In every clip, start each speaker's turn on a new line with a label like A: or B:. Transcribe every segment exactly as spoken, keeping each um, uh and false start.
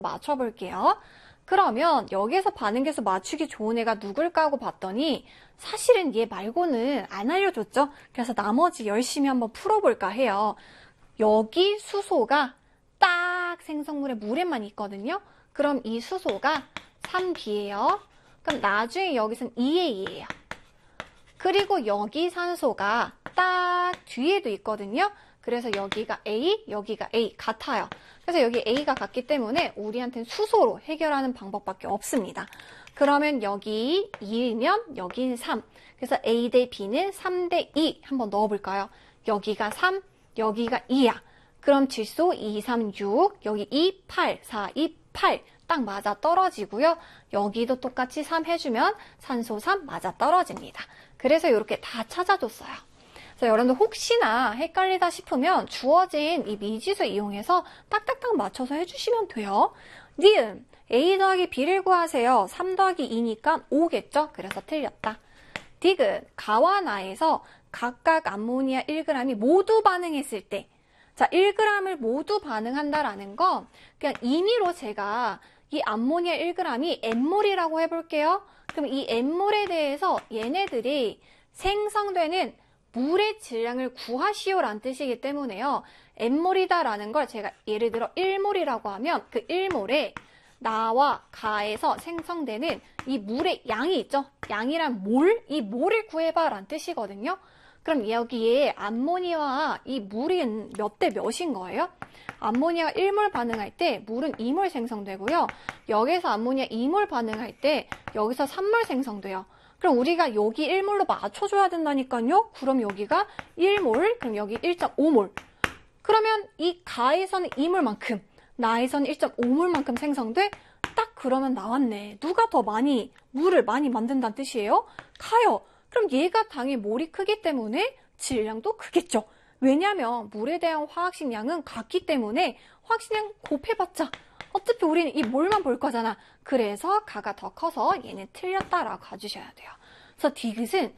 A: 맞춰볼게요. 그러면 여기에서 반응계수 맞추기 좋은 애가 누굴까 하고 봤더니 사실은 얘 말고는 안 알려줬죠. 그래서 나머지 열심히 한번 풀어볼까 해요. 여기 수소가 딱 생성물의 물에만 있거든요. 그럼 이 수소가 삼 비예요. 그럼 나중에 여기서는 이 에이예요. 그리고 여기 산소가 딱 뒤에도 있거든요. 그래서 여기가 A, 여기가 A 같아요. 그래서 여기 A가 같기 때문에 우리한테는 수소로 해결하는 방법밖에 없습니다. 그러면 여기 이면 여기는 삼. 그래서 A 대 B는 삼 대 이 한번 넣어볼까요? 여기가 삼, 여기가 이야. 그럼 질소 이, 삼, 육, 여기 이, 팔, 사, 이, 팔 딱 맞아 떨어지고요. 여기도 똑같이 삼 해주면 산소 삼 맞아 떨어집니다. 그래서 이렇게 다 찾아줬어요. 그래서 여러분들 혹시나 헷갈리다 싶으면 주어진 이 미지수 이용해서 딱딱딱 맞춰서 해주시면 돼요. 니은 A 더하기 B를 구하세요. 삼 더하기 이니까 오겠죠? 그래서 틀렸다. 디귿 가와 나에서 각각 암모니아 일 그램이 모두 반응했을 때 자, 일 그램을 모두 반응한다라는 건 그냥 임의로 제가 이 암모니아 일 그램이 N몰이라고 해볼게요. 그럼 이 N몰에 대해서 얘네들이 생성되는 물의 질량을 구하시오라는 뜻이기 때문에요. N몰이다라는 걸 제가 예를 들어 일 몰이라고 하면 그 일 몰에 나와 가에서 생성되는 이 물의 양이 있죠. 양이란 몰? 이 몰을 구해봐 라는 뜻이거든요. 그럼 여기에 암모니아와 이 물은 몇 대 몇인 거예요? 암모니아가 일 몰 반응할 때 물은 이 몰 생성되고요. 여기서 암모니아 이 몰 반응할 때 여기서 삼 몰 생성돼요. 그럼 우리가 여기 일 몰로 맞춰줘야 된다니까요. 그럼 여기가 일 몰, 그럼 여기 일 점 오 몰. 그러면 이 가에서는 이 몰만큼, 나에서는 일 점 오 몰만큼 생성돼? 딱 그러면 나왔네. 누가 더 많이, 물을 많이 만든다는 뜻이에요? 가요. 그럼 얘가 당연히 몰이 크기 때문에 질량도 크겠죠. 왜냐하면 물에 대한 화학식량은 같기 때문에 화학식량 곱해봤자 어차피 우리는 이 몰만 볼 거잖아. 그래서 가가 더 커서 얘는 틀렸다라고 가주셔야 돼요. 그래서 디귿은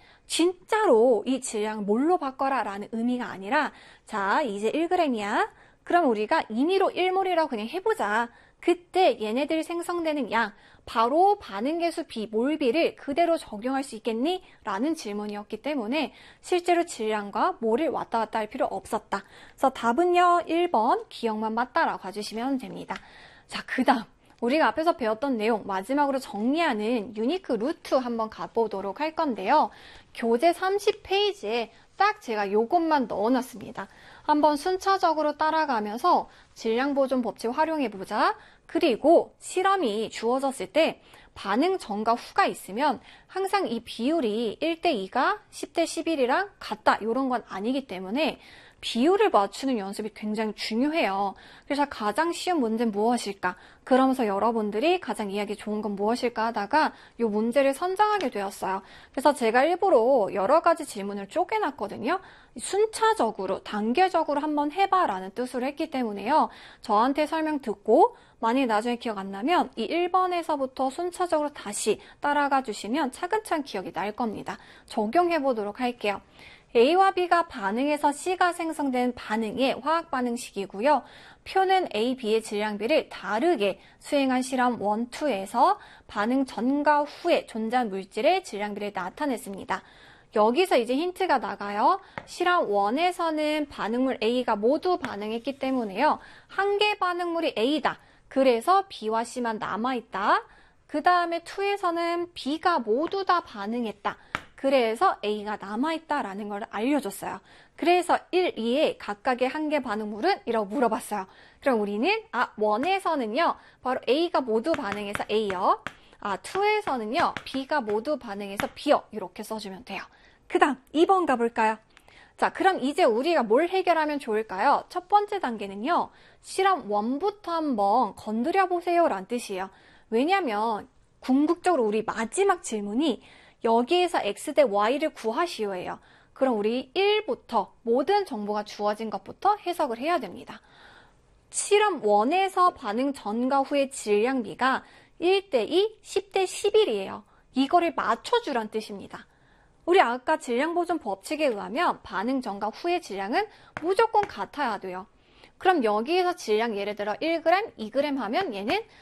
A: 진짜로 이 질량을 몰로 바꿔라 라는 의미가 아니라 자 이제 일 그램이야. 그럼 우리가 임의로 일 몰이라고 그냥 해보자. 그때 얘네들이 생성되는 양 바로 반응계수 B, 몰비를 그대로 적용할 수 있겠니? 라는 질문이었기 때문에 실제로 질량과 몰을 왔다 갔다 할 필요 없었다. 그래서 답은요 일 번 기억만 맞다라고 봐주시면 됩니다. 자, 그 다음 우리가 앞에서 배웠던 내용 마지막으로 정리하는 유니크 루트 한번 가보도록 할 건데요. 교재 삼십 페이지에 딱 제가 요것만 넣어놨습니다. 한번 순차적으로 따라가면서 질량보존 법칙 활용해보자. 그리고 실험이 주어졌을 때 반응 전과 후가 있으면 항상 이 비율이 일 대 이가 십 대 십일이랑 같다. 이런 건 아니기 때문에 비율을 맞추는 연습이 굉장히 중요해요. 그래서 가장 쉬운 문제는 무엇일까? 그러면서 여러분들이 가장 이해하기 좋은 건 무엇일까 하다가 이 문제를 선정하게 되었어요. 그래서 제가 일부러 여러 가지 질문을 쪼개놨거든요. 순차적으로, 단계적으로 한번 해봐라는 뜻으로 했기 때문에요. 저한테 설명 듣고 만약에 나중에 기억 안 나면 이 일 번에서부터 순차적으로 다시 따라가 주시면 차근차근 기억이 날 겁니다. 적용해 보도록 할게요. A와 B가 반응해서 C가 생성된 반응의 화학 반응식이고요. 표는 A, B의 질량비를 다르게 수행한 실험 일, 이에서 반응 전과 후에 존재한 물질의 질량비를 나타냈습니다. 여기서 이제 힌트가 나가요. 실험 일에서는 반응물 A가 모두 반응했기 때문에요. 한 개 반응물이 A다. 그래서 B와 C만 남아있다. 그 다음에 이에서는 B가 모두 다 반응했다. 그래서 A가 남아있다라는 걸 알려줬어요. 그래서 일, 이에 각각의 한 개 반응물은? 이라고 물어봤어요. 그럼 우리는 아, 일에서는요. 바로 A가 모두 반응해서 A요. 아, 이에서는요. B가 모두 반응해서 B요. 이렇게 써주면 돼요. 그 다음 이 번 가볼까요? 자, 그럼 이제 우리가 뭘 해결하면 좋을까요? 첫 번째 단계는요. 실험 일부터 한번 건드려 보세요 라는 뜻이에요. 왜냐면 궁극적으로 우리 마지막 질문이 여기에서 x 대 y를 구하시오예요. 그럼 우리 일부터 모든 정보가 주어진 것부터 해석을 해야 됩니다. 실험 일에서 반응 전과 후의 질량비가 일 대 이, 십 대 십일이에요. 이거를 맞춰주란 뜻입니다. 우리 아까 질량보존 법칙에 의하면 반응 전과 후의 질량은 무조건 같아야 돼요. 그럼 여기에서 질량 예를 들어 일 그램, 이 그램 하면 얘는